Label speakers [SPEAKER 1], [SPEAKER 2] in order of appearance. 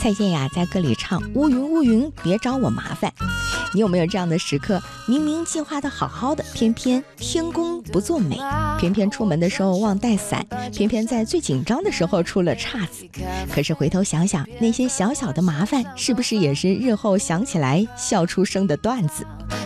[SPEAKER 1] 蔡健雅在歌里唱乌云乌云别找我麻烦。你有没有这样的时刻，明明计划的好好的，偏偏天公不作美，偏偏出门的时候忘带伞，偏偏在最紧张的时候出了岔子。可是回头想想，那些小小的麻烦是不是也是日后想起来笑出声的段子？